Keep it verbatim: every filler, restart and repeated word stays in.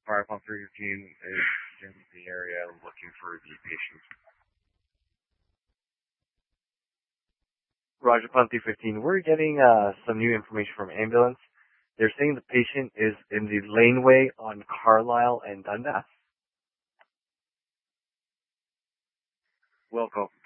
Fire Pump three fifteen is in the area looking for the patient. Roger, Pump three fifteen. We're getting uh, some new information from ambulance. They're saying the patient is in the laneway on Carlisle and Dundas. Wilco.